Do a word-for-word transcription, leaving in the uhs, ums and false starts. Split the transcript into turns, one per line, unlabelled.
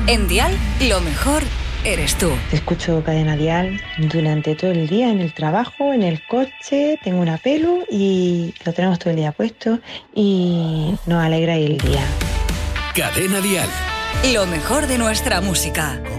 En Dial, lo mejor eres tú.
Escucho Cadena Dial durante todo el día, en el trabajo, en el coche, tengo una pelu y lo tenemos todo el día puesto y nos alegra el día.
Cadena Dial.
Lo mejor de nuestra música.